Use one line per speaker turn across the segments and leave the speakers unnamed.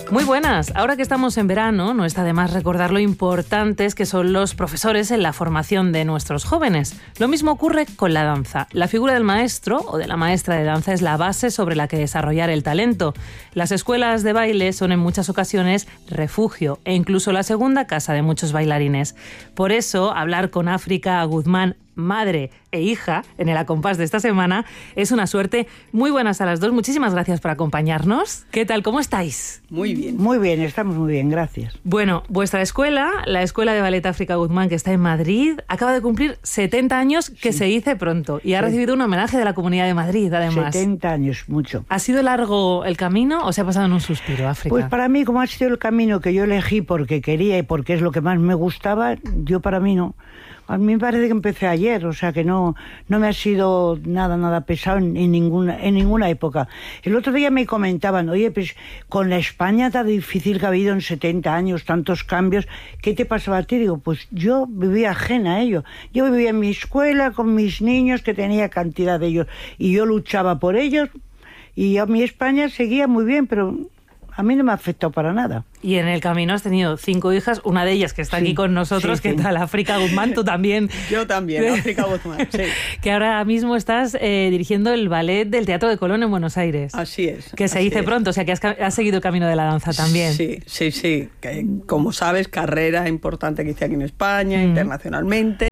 Muy buenas. Ahora que estamos en verano, no está de más recordar lo importantes que son los profesores en la formación de nuestros jóvenes. Lo mismo ocurre con la danza. La figura del maestro o de la maestra de danza es la base sobre la que desarrollar el talento. Las escuelas de baile son en muchas ocasiones refugio e incluso la segunda casa de muchos bailarines. Por eso, hablar con África Guzmán, madre e hija, en el Acompás de esta semana, es una suerte. Muy buenas a las dos, muchísimas gracias por acompañarnos. ¿Qué tal? ¿Cómo estáis?
Muy bien.
Muy bien, estamos muy bien, gracias.
Bueno, vuestra escuela, la Escuela de Ballet África Guzmán, que está en Madrid, acaba de cumplir 70 años, que se dice pronto, y ha recibido un homenaje de la Comunidad de Madrid, además.
70 años, mucho.
¿Ha sido largo el camino o se ha pasado en un suspiro, África?
Pues para mí, como ha sido el camino que yo elegí porque quería y porque es lo que más me gustaba, yo para mí no. A mí me parece que empecé ayer, o sea que no me ha sido nada pesado en ninguna época. El otro día me comentaban, oye, pues con la España tan difícil que ha habido en 70 años, tantos cambios, ¿qué te pasaba a ti? Digo, pues yo vivía ajena a ello. Yo vivía en mi escuela con mis niños, que tenía cantidad de ellos, y yo luchaba por ellos, y a mi España seguía muy bien, pero a mí no me ha afectado para nada.
Y en el camino has tenido 5 hijas, una de ellas que está aquí con nosotros. ¿Qué tal, África Guzmán? Tú también.
Yo también, África Guzmán, sí.
Que ahora mismo estás dirigiendo el ballet del Teatro de Colón en Buenos Aires.
Así es.
Que se dice pronto, o sea que has seguido el camino de la danza también.
Sí. Que, como sabes, carrera importante que hice aquí en España, internacionalmente.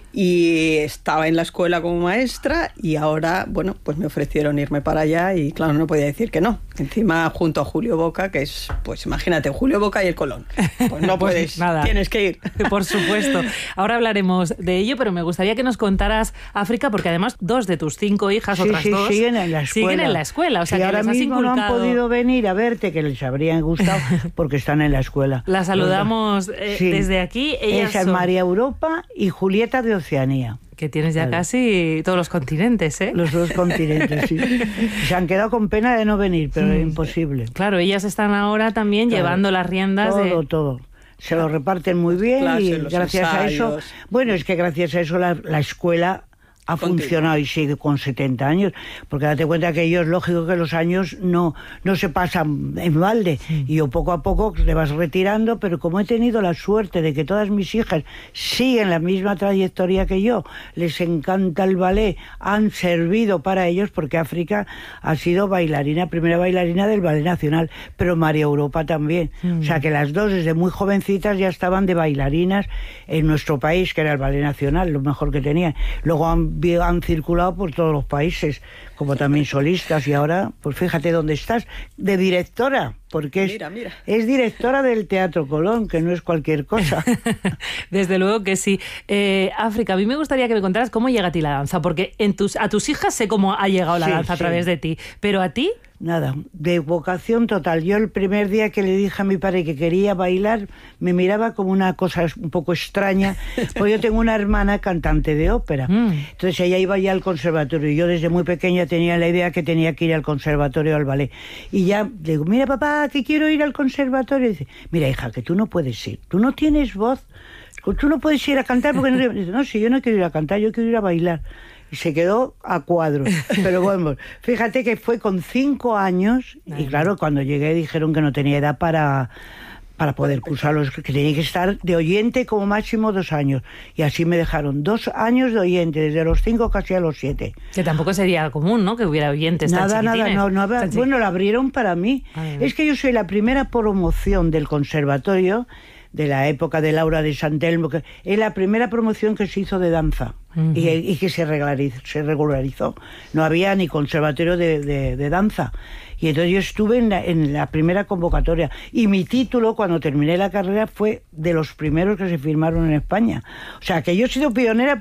Y estaba en la escuela como maestra y ahora, bueno, pues me ofrecieron irme para allá y claro, no podía decir que no. Encima junto a Julio Boca, que es, pues imagínate, Julio Boca y el Colón. Pues no puedes,
nada.
Tienes que ir.
Por supuesto. Ahora hablaremos de ello, pero me gustaría que nos contaras, África, porque además 2 de tus 5 hijas, otras 2,
siguen en la escuela.
Siguen en la escuela, o sea que
ahora
les has
mismo
inculcado...
no han podido venir a verte, que les habrían gustado, porque están en la escuela.
La saludamos desde aquí. Ellas
Esa es
son...
María Europa y Julieta de Oceanía.
Que tienes ya casi todos los continentes, ¿eh?
Los 2 continentes, sí. Se han quedado con pena de no venir, pero es imposible.
Claro, ellas están ahora también llevando las riendas
todo. Se lo reparten muy bien y gracias a eso... Bueno, es que gracias a eso la escuela ha funcionado y sigue con 70 años, porque date cuenta que ellos, lógico que los años no se pasan en balde, y yo poco a poco le vas retirando, pero como he tenido la suerte de que todas mis hijas siguen la misma trayectoria que yo, les encanta el ballet, han servido para ellos, porque África ha sido primera bailarina del Ballet Nacional, pero María Europa también, o sea que las 2 desde muy jovencitas ya estaban de bailarinas en nuestro país, que era el Ballet Nacional, lo mejor que tenían. Luego han circulado por todos los países, como también solistas, y ahora, pues fíjate dónde estás, de directora, porque es directora del Teatro Colón, que no es cualquier cosa.
Desde luego que sí. África, a mí me gustaría que me contaras cómo llega a ti la danza, porque a tus hijas sé cómo ha llegado la danza a través de ti, pero a ti...
Nada, de vocación total. Yo el primer día que le dije a mi padre que quería bailar, me miraba como una cosa un poco extraña, porque yo tengo una hermana cantante de ópera. Entonces ella iba ya al conservatorio, y yo desde muy pequeña tenía la idea que tenía que ir al conservatorio, al ballet. Y ya le digo, mira papá, que quiero ir al conservatorio. Y dice, mira hija, que tú no puedes ir, tú no tienes voz, tú no puedes ir a cantar porque no... Dice, no, si yo no quiero ir a cantar, yo quiero ir a bailar. Y se quedó a cuadros. Pero bueno, fíjate que fue con 5 años, y claro, cuando llegué dijeron que no tenía edad para poder cursarlos, que tenía que estar de oyente como máximo 2 años. Y así me dejaron 2 años de oyente, desde los 5 casi a los 7.
Que tampoco sería común, ¿no?, que hubiera oyentes tan chiquitines.
Nada, bueno, lo abrieron para mí. Es que yo soy la primera promoción del conservatorio, de la época de Laura de Santelmo, que es la primera promoción que se hizo de danza. Y que se regularizó. No había ni conservatorio de danza. Y entonces yo estuve en la primera convocatoria. Y mi título, cuando terminé la carrera, fue de los primeros que se firmaron en España. O sea, que yo he sido pionera.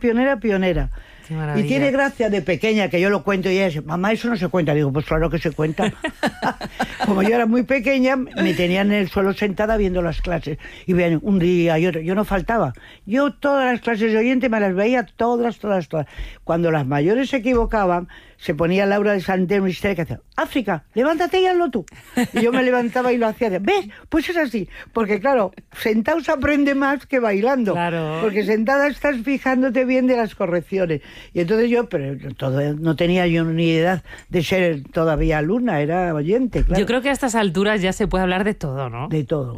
Y tiene gracia de pequeña, que yo lo cuento, y ella dice, mamá, eso no se cuenta. Digo, pues claro que se cuenta. Como yo era muy pequeña, me tenían en el suelo sentada viendo las clases. Y vean, un día y otro, yo no faltaba. Yo todas las clases de oyente me las veía todas. Cuando las mayores se equivocaban, se ponía Laura de San Telmo y que hacía, África, levántate y hazlo tú. Y yo me levantaba y lo hacía. ¿Ves? Pues es así. Porque claro, sentado se aprende más que bailando.
Claro.
Porque sentada estás fijándote bien de las correcciones. Y entonces no tenía yo ni edad de ser todavía alumna, era oyente, claro.
Yo creo que a estas alturas ya se puede hablar de todo, ¿no?
De todo.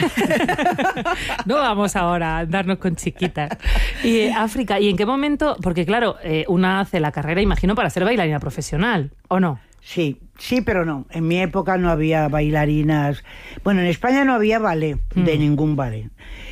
No vamos ahora a darnos con chiquitas. Y África, ¿y en qué momento? Porque claro, una hace la carrera, imagino, para ser bailarina profesional, ¿o no?
Sí, pero no. En mi época no había bailarinas. Bueno, en España no había ballet, de ningún ballet.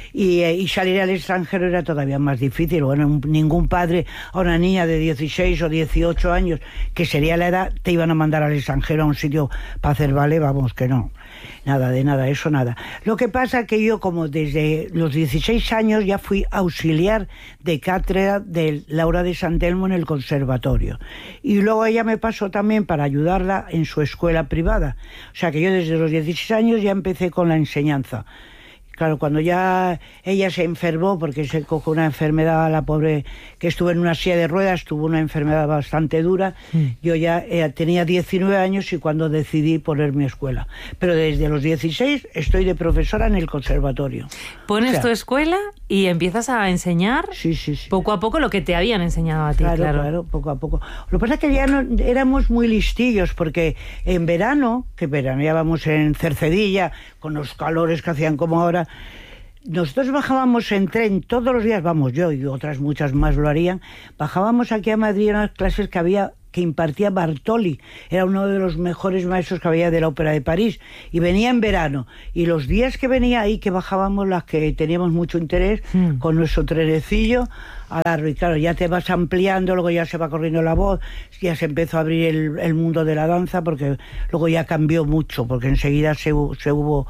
Y salir al extranjero era todavía más difícil. Bueno, ningún padre a una niña de 16 o 18 años, que sería la edad, te iban a mandar al extranjero a un sitio para hacer ballet, vamos, que no. Nada, eso nada. Lo que pasa es que yo, como desde los 16 años, ya fui auxiliar de cátedra de Laura de San Telmo en el conservatorio. Y luego ella me pasó también para ayudarla en su escuela privada. O sea que yo desde los 16 años ya empecé con la enseñanza. Claro, cuando ya ella se enfermó, porque se cogió una enfermedad, la pobre, que estuvo en una silla de ruedas, tuvo una enfermedad bastante dura, yo ya tenía 19 años y cuando decidí poner mi escuela. Pero desde los 16 estoy de profesora en el conservatorio.
Pones tu escuela y empiezas a enseñar
sí.
Poco a poco lo que te habían enseñado a ti.
Claro, poco a poco. Lo que pasa es que ya no, éramos muy listillos, porque en verano, que veraneábamos en Cercedilla, con los calores que hacían como ahora, nosotros bajábamos en tren todos los días, vamos, yo y otras muchas más lo harían, bajábamos aquí a Madrid a unas clases que impartía Bartoli, era uno de los mejores maestros que había de la Ópera de París, y venía en verano, y los días que venía ahí, que bajábamos las que teníamos mucho interés, con nuestro trenecillo a darlo, y claro, ya te vas ampliando, luego ya se va corriendo la voz, ya se empezó a abrir el mundo de la danza, porque luego ya cambió mucho, porque enseguida hubo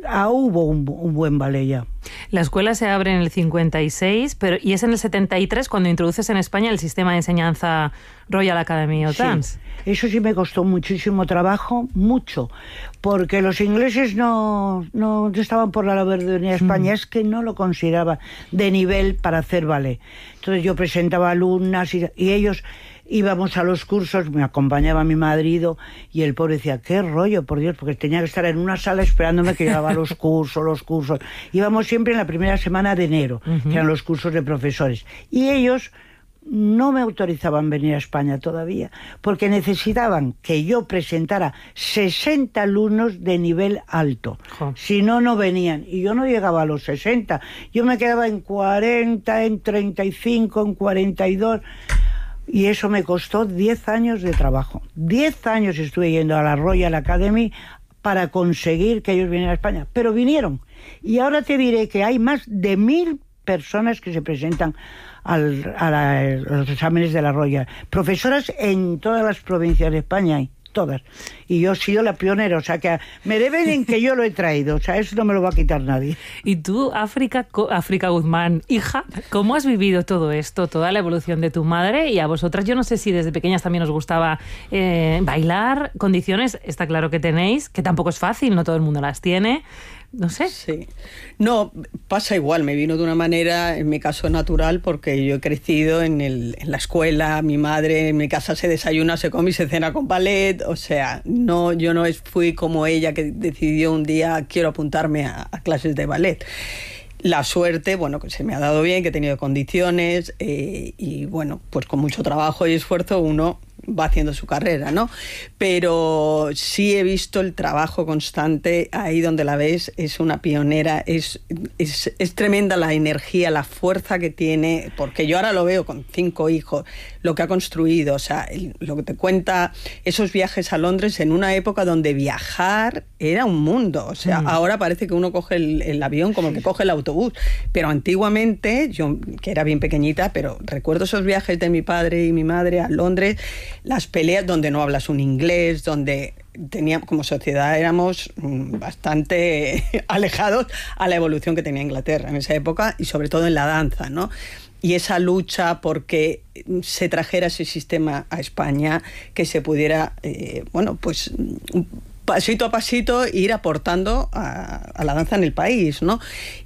un buen ballet ya.
La escuela se abre en el 56, y es en el 73 cuando introduces en España el sistema de enseñanza Royal Academy of Dance.
Sí, eso sí me costó muchísimo trabajo, mucho, porque los ingleses no estaban por la labor de venir a España, es que no lo consideraban de nivel para hacer ballet. Entonces yo presentaba alumnas y ellos... Íbamos a los cursos, me acompañaba mi marido y el pobre decía, qué rollo, por Dios, porque tenía que estar en una sala esperándome que llevaba los cursos. Íbamos siempre en la primera semana de enero, que eran los cursos de profesores. Y ellos no me autorizaban venir a España todavía, porque necesitaban que yo presentara 60 alumnos de nivel alto. Si no, no venían. Y yo no llegaba a los 60. Yo me quedaba en 40, en 35, en 42... Y eso me costó 10 años de trabajo. 10 años estuve yendo a la Royal Academy para conseguir que ellos vinieran a España. Pero vinieron. Y ahora te diré que hay más de 1000 personas que se presentan a los exámenes de la Royal. Profesoras en todas las provincias de España hay. Todas. Y yo he sido la pionera, o sea que me deben en que yo lo he traído, o sea, eso no me lo va a quitar nadie.
Y tú, África Guzmán, hija, ¿cómo has vivido todo esto, toda la evolución de tu madre? Y a vosotras, yo no sé si desde pequeñas también os gustaba bailar, condiciones, está claro que tenéis, que tampoco es fácil, no todo el mundo las tiene. No sé.
Sí. No, pasa igual, me vino de una manera, en mi caso, natural, porque yo he crecido en la escuela, mi madre en mi casa se desayuna, se come y se cena con ballet, o sea, yo no fui como ella que decidió un día, quiero apuntarme a clases de ballet. La suerte, bueno, que se me ha dado bien, que he tenido condiciones y bueno, pues con mucho trabajo y esfuerzo uno va haciendo su carrera, ¿no? Pero sí he visto el trabajo constante, ahí donde la ves, es una pionera, es tremenda la energía, la fuerza que tiene, porque yo ahora lo veo con 5 hijos, lo que ha construido, o sea, lo que te cuenta, esos viajes a Londres en una época donde viajar era un mundo, o sea, ahora parece que uno coge el avión como que coge el autobús, pero antiguamente, yo que era bien pequeñita, pero recuerdo esos viajes de mi padre y mi madre a Londres, las peleas donde no hablas un inglés, donde teníamos, como sociedad éramos bastante alejados a la evolución que tenía Inglaterra en esa época y sobre todo en la danza, ¿no? Y esa lucha porque se trajera ese sistema a España, que se pudiera, bueno, pues pasito a pasito ir aportando a la danza en el país, ¿no?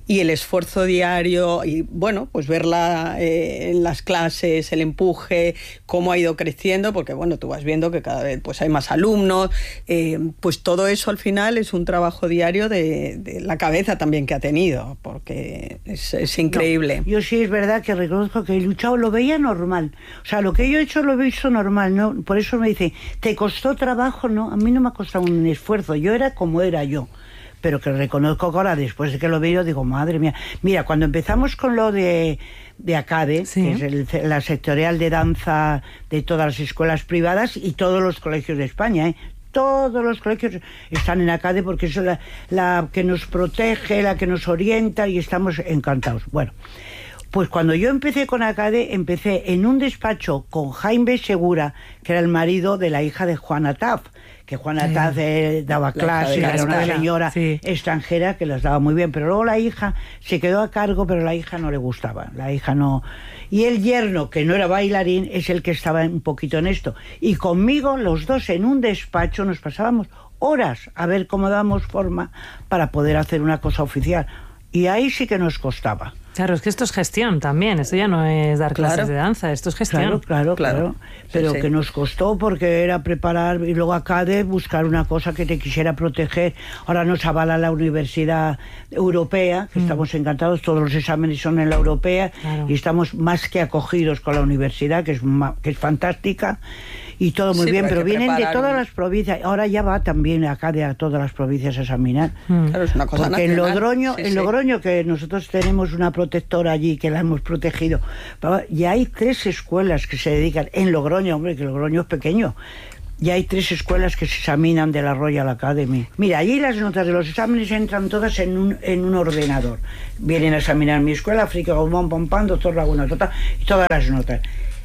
y el esfuerzo diario y bueno, pues verla en las clases, el empuje, cómo ha ido creciendo, porque bueno, tú vas viendo que cada vez pues hay más alumnos, pues todo eso al final es un trabajo diario de la cabeza también que ha tenido, porque es increíble.
No, yo sí es verdad que reconozco que he luchado, lo veía normal, o sea, lo que yo he hecho lo he visto normal, ¿no? Por eso me dice, ¿te costó trabajo? No, a mí no me ha costado un esfuerzo, yo era como era yo. Pero que reconozco que ahora, después de que lo veo, digo, madre mía. Mira, cuando empezamos con lo de ACADE,
sí,
que es la sectorial de danza de todas las escuelas privadas y todos los colegios de España, todos los colegios están en ACADE porque es la que nos protege, la que nos orienta y estamos encantados. Bueno, pues cuando yo empecé con ACADE, empecé en un despacho con Jaime Segura, que era el marido de la hija de Juana Taf, que Juana Taf daba clases, era una señora extranjera que las daba muy bien, pero luego la hija se quedó a cargo, pero la hija no le gustaba, la hija no. Y el yerno, que no era bailarín, es el que estaba un poquito en esto. Y conmigo, los dos en un despacho, nos pasábamos horas a ver cómo dábamos forma para poder hacer una cosa oficial. Y ahí sí que nos costaba.
Claro, es que esto es gestión también, esto ya no es dar clases de danza, esto es gestión.
Claro. Pero sí, que nos costó porque era preparar y luego ACADE buscar una cosa que te quisiera proteger. Ahora nos avala la Universidad Europea, que estamos encantados, todos los exámenes son en la Europea y estamos más que acogidos con la universidad, que es fantástica. Y todo muy bien, pero vienen de todas las provincias. Ahora ya va también ACADE a todas las provincias a examinar.
Claro, es una cosa
porque
nacional.
En Logroño, que nosotros tenemos una protectora allí, que la hemos protegido, ya hay 3 escuelas que se dedican, en Logroño, hombre, que Logroño es pequeño, ya hay 3 escuelas que se examinan de la Royal Academy. Mira, allí las notas de los exámenes entran todas en un ordenador. Vienen a examinar mi escuela, África, Gomón, Pompán, Doctor Laguna, y todas las notas.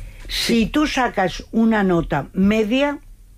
Si tú sacas una nota media,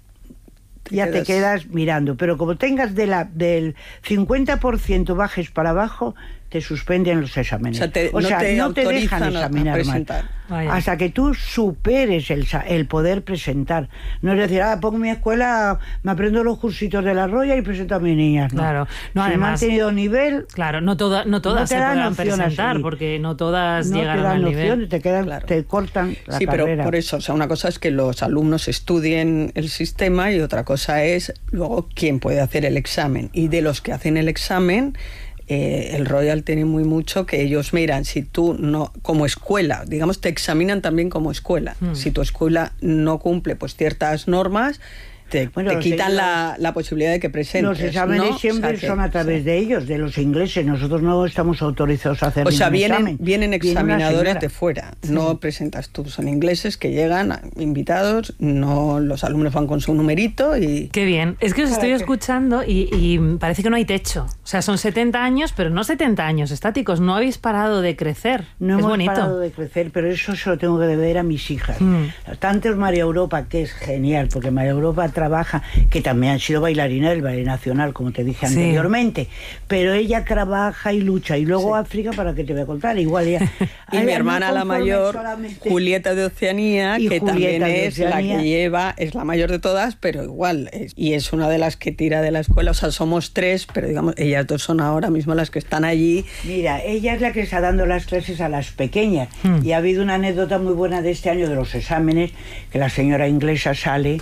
ya te quedas mirando, pero como tengas del 50% bajes para abajo, te suspenden los exámenes.
O sea,
no te dejan examinar más. Hasta que tú superes el poder presentar. No es decir, pongo mi escuela, me aprendo los cursitos de la Roya y presento a mis niñas. No.
Claro. No,
si
además,
no han tenido nivel...
Claro, no todas se puedan presentar, porque no todas llegan al nivel.
Te cortan la carrera.
Pero por eso, o sea, una cosa es que los alumnos estudien el sistema y otra cosa es luego quién puede hacer el examen. Y de los que hacen el examen... el Royal tiene muy mucho que ellos miran, si tú no, como escuela, digamos, te examinan también como escuela. Si tu escuela no cumple pues ciertas normas, te quitan la posibilidad de que presentes.
Los exámenes, ¿no? Siempre son a través de ellos, de los ingleses. Nosotros no estamos autorizados a hacer examen.
Vienen examinadores de fuera. No presentas tú, son ingleses que llegan invitados, no, los alumnos van con su numerito y...
Qué bien. Es que os estoy escuchando y parece que no hay techo. O sea, son 70 años, pero no 70 años estáticos. No habéis parado de crecer.
No hemos
bonito.
Parado de crecer, pero eso se lo tengo que deber a mis hijas. Tanto es María Europa, que es genial, porque María Europa trabaja, que también ha sido bailarina del Ballet Nacional, como te dije anteriormente, pero ella trabaja y lucha, y luego África, para que te voy a contar, igual ella...
Y mi hermana la mayor, Julieta de Oceanía, que también es la que lleva, es la mayor de todas, pero igual, y es una de las que tira de la escuela, o sea, somos 3, pero digamos, ellas 2 son ahora mismo las que están allí. Mira,
ella es la que está dando las clases a las pequeñas, y ha habido una anécdota muy buena de este año de los exámenes, que la señora inglesa sale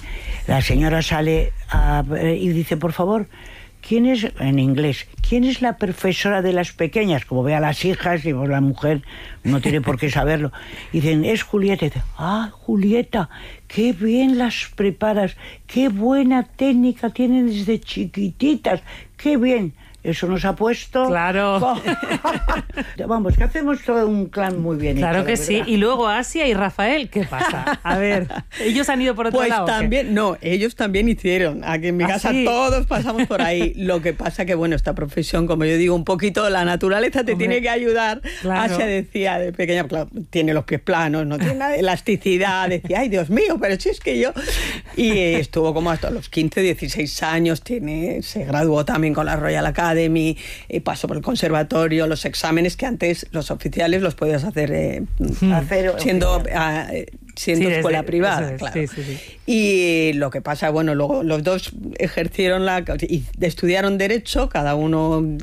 y dice, por favor, ¿quién es, en inglés, quién es la profesora de las pequeñas? Como ve a las hijas, y pues la mujer no tiene por qué saberlo. Y dicen, es Julieta. Y dice, Julieta, qué bien las preparas, qué buena técnica tienen desde chiquititas, qué bien. Eso nos ha puesto...
Claro.
Vamos, que hacemos todo un clan muy bien.
Claro
hecho,
que sí. Y luego Asia y Rafael, ¿qué pasa? A ver, ¿ellos han ido por otro lado?
Pues también, no, ellos también hicieron. Aquí en mi casa todos pasamos por ahí. Lo que pasa que, bueno, esta profesión, como yo digo, un poquito la naturaleza te tiene que ayudar. Claro. Asia decía de pequeña, claro, tiene los pies planos, no tiene nada de elasticidad. Decía, ay, Dios mío, pero si es que yo... Y estuvo como hasta los 15, 16 años, se graduó también con la Royal Academy, pasó por el conservatorio, los exámenes que antes los oficiales los podías hacer siendo escuela privada, claro. Sí. Y lo que pasa, bueno, luego los dos ejercieron y estudiaron Derecho, cada uno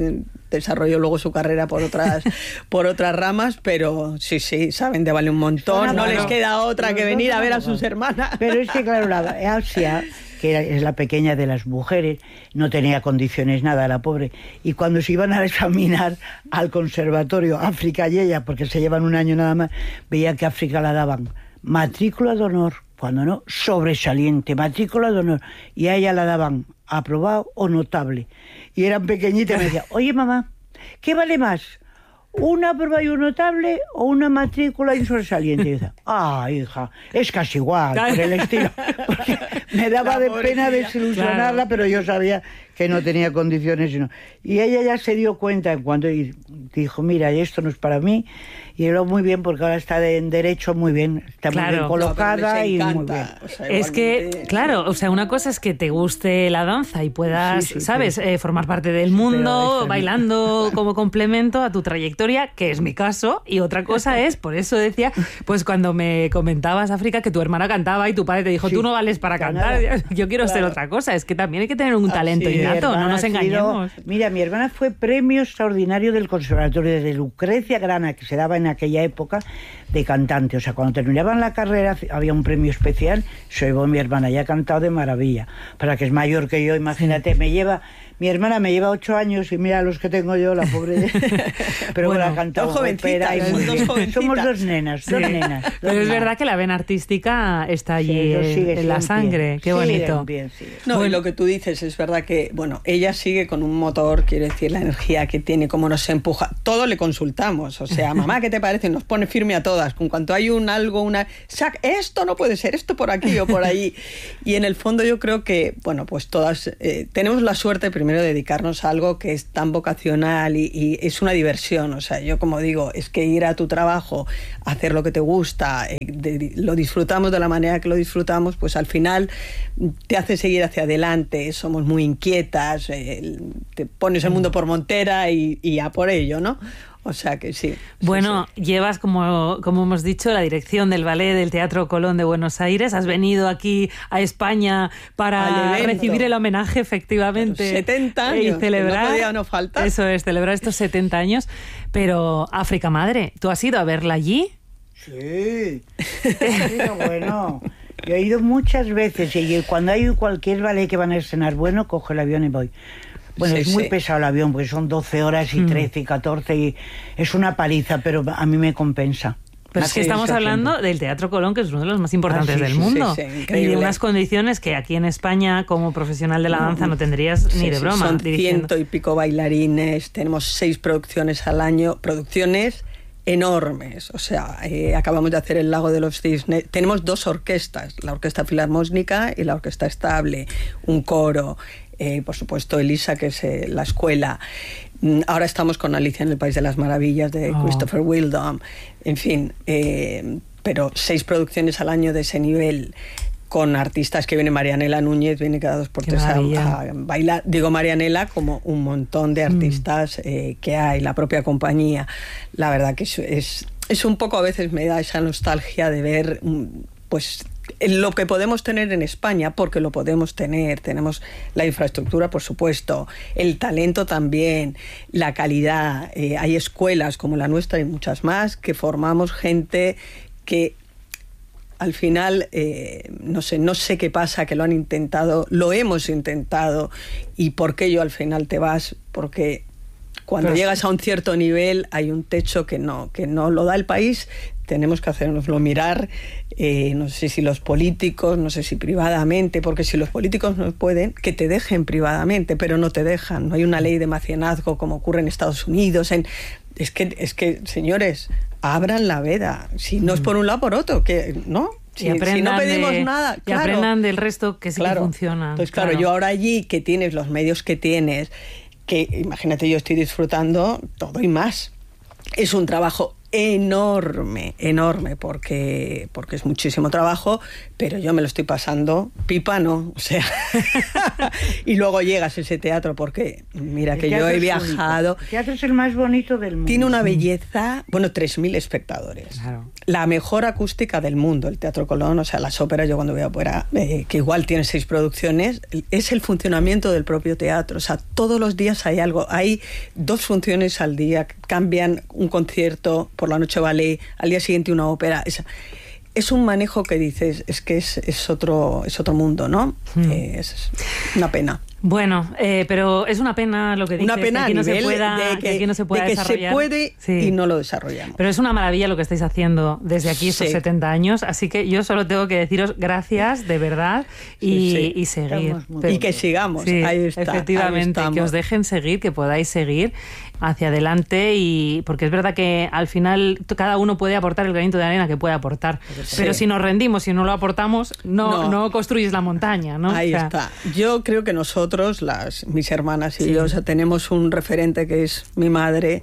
desarrolló luego su carrera por otras ramas, pero sí, saben de Ballet un montón. No les queda otra que venir a ver a sus hermanas.
Pero es que, claro, la Asia, que es la pequeña de las mujeres, no tenía condiciones nada, la pobre. Y cuando se iban a examinar al conservatorio, África y ella, porque se llevan un año nada más, veía que a África la daban matrícula de honor, cuando no, sobresaliente, matrícula de honor. Y a ella la daban aprobado o notable. Y eran pequeñitas y me decían, oye mamá, ¿qué vale más? ¿Una prueba y un notable o una matrícula y un sobresaliente? Y yo decía, hija, es casi igual, por el estilo. Porque me daba de pena desilusionarla, claro. Pero yo sabía que no tenía condiciones. Y ella ya se dio cuenta en cuanto dijo, mira, esto no es para mí. Y lo muy bien, porque ahora está en Derecho muy bien, está muy bien colocada y muy bien.
O sea, es que, claro, o sea, una cosa es que te guste la danza y puedas, ¿sabes?, formar parte del mundo, bailando como complemento a tu trayectoria, que es mi caso, y otra cosa es, por eso decía, pues cuando me comentabas, África, que tu hermana cantaba y tu padre te dijo, tú no vales para cantar, yo quiero ser otra cosa, es que también hay que tener un talento innato, no nos engañemos.
Mira, mi hermana fue premio extraordinario del Conservatorio de Lucrecia Grana, que se daba en aquella época, de cantante. O sea, cuando terminaban la carrera había un premio especial. Soy mi hermana, ya ha cantado de maravilla. Para que es mayor que yo, imagínate, mi hermana me lleva 8 años y mira los que tengo yo, la pobre. Pero bueno, ha cantado ópera y muy bien. Somos dos nenas.
Pero es verdad que la vena artística está allí en la sangre. Qué bonito.
No, y lo que tú dices es verdad que, bueno, ella sigue con un motor, quiero decir, la energía que tiene, cómo nos empuja. Todo le consultamos. O sea, mamá, ¿qué te parece? Nos pone firme a todas. Con cuanto hay esto no puede ser, esto por aquí o por allí. Y en el fondo yo creo que, bueno, pues todas tenemos la suerte primero de dedicarnos a algo que es tan vocacional y es una diversión. O sea, yo como digo, es que ir a tu trabajo, hacer lo que te gusta, lo disfrutamos de la manera que lo disfrutamos, pues al final te hace seguir hacia adelante. Somos muy inquietas, te pones el mundo por montera y a por ello, ¿no? O sea que sí.
Bueno, llevas, como hemos dicho, la dirección del ballet del Teatro Colón de Buenos Aires. Has venido aquí a España para recibir el homenaje, efectivamente.
Pero 70 años,
y celebrar,
no podía no faltar.
Eso es, celebrar estos 70 años. Pero, África Madre, ¿tú has ido a verla allí?
Sí. Bueno, yo he ido muchas veces y cuando hay cualquier ballet que van a estrenar bueno, cojo el avión y voy. Bueno, es muy pesado el avión, porque son 12 horas y 13 y 14 y es una paliza, pero a mí me compensa.
Pero es que estamos hablando del Teatro Colón, que es uno de los más importantes del mundo. Y de unas condiciones que aquí en España, como profesional de la danza, no tendrías ni de broma.
Son 100 y pico bailarines, tenemos 6 producciones al año, producciones enormes. O sea, acabamos de hacer El Lago de los Cisnes. Tenemos 2 orquestas, la Orquesta Filarmónica y la Orquesta Estable, un coro. Por supuesto, Elisa, que es la escuela. Ahora estamos con Alicia en el País de las Maravillas, de Christopher Wildon. En fin, pero 6 producciones al año de ese nivel, con artistas que viene Marianela Núñez, viene cada 2 por 3 a bailar. Digo Marianela como un montón de artistas que hay, la propia compañía. La verdad que es un poco, a veces me da esa nostalgia de ver, pues, lo que podemos tener en España, porque lo podemos tener. Tenemos la infraestructura, por supuesto, el talento también, la calidad. Hay escuelas como la nuestra y muchas más que formamos gente que al final, no sé qué pasa, que lo han intentado, lo hemos intentado. ¿Y por qué yo al final te vas? Porque cuando llegas a un cierto nivel hay un techo que no lo da el país. Tenemos que hacérnoslo mirar, no sé si los políticos, no sé si privadamente, porque si los políticos no pueden, que te dejen privadamente, pero no te dejan. No hay una ley de mecenazgo como ocurre en Estados Unidos. Es que, señores, abran la veda. Si no es por un lado, por otro, ¿no? Si no pedimos nada,
y aprendan del resto que sí que funciona.
Entonces, claro, yo ahora allí, que tienes los medios que tienes, que imagínate, yo estoy disfrutando todo y más. Es un trabajo enorme, porque es muchísimo trabajo, pero yo me lo estoy pasando pipa, ¿no? O sea, y luego llegas a ese teatro, porque mira que yo he viajado.
El teatro es el más bonito del mundo.
Tiene una belleza, 3.000 espectadores.
Claro.
La mejor acústica del mundo, el Teatro Colón, o sea, las óperas, yo cuando voy afuera, que igual tiene 6 producciones, es el funcionamiento del propio teatro. O sea, todos los días hay algo, hay 2 funciones al día, cambian un concierto, por la noche ballet, al día siguiente una ópera. Es un manejo que dices, es que es otro mundo, ¿no? Es una pena.
Bueno, pero es una pena lo que dices,
una pena
que aquí no se pueda
de que
desarrollar.
Se puede
sí.
Y no lo desarrollamos.
Pero es una maravilla lo que estáis haciendo desde aquí estos 70 años, así que yo solo tengo que deciros gracias, de verdad, y seguir.
Y que sigamos, ahí está.
Efectivamente, que os dejen seguir, que podáis seguir hacia adelante, y porque es verdad que al final cada uno puede aportar el granito de arena que puede aportar, pero si nos rendimos, si no lo aportamos, no construyes la montaña, ¿no?
Ahí está. Yo creo que nosotros, mis hermanas y yo, o sea, tenemos un referente que es mi madre,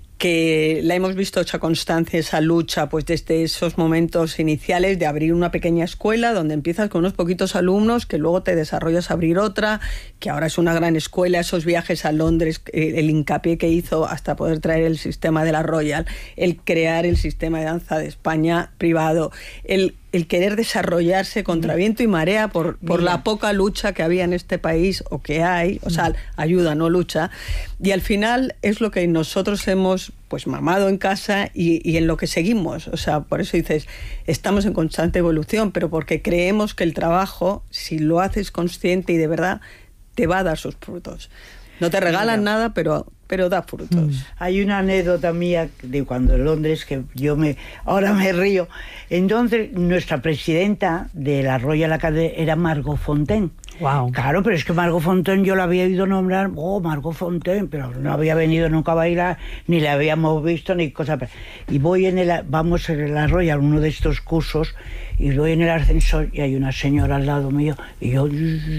que la hemos visto esa constancia, esa lucha, pues desde esos momentos iniciales de abrir una pequeña escuela donde empiezas con unos poquitos alumnos, que luego te desarrollas a abrir otra, que ahora es una gran escuela, esos viajes a Londres, el hincapié que hizo hasta poder traer el sistema de la Royal, el crear el sistema de danza de España privado, el querer desarrollarse contra viento y marea por la poca lucha que había en este país, o que hay, o sea, ayuda, no lucha, y al final es lo que nosotros hemos pues mamado en casa y en lo que seguimos. O sea, por eso dices, estamos en constante evolución, pero porque creemos que el trabajo, si lo haces consciente y de verdad, te va a dar sus frutos. No te regalan nada, pero da frutos.
Hay una anécdota mía de cuando en Londres, que ahora me río. Entonces, nuestra presidenta de la Royal Academy era Margot Fonteyn.
Wow.
Claro, pero es que Margot Fonteyn yo la había oído nombrar, Margot Fonteyn, pero no había venido nunca a bailar, ni la habíamos visto, ni cosa. Y vamos en la Royal, uno de estos cursos, y voy en el ascensor y hay una señora al lado mío, y yo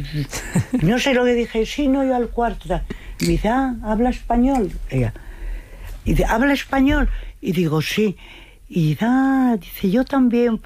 no sé lo que dije, yo al cuarto. Y me dice, ¿habla español? Ella. Y dice, ¿habla español? Y digo, sí. Y dice, yo también.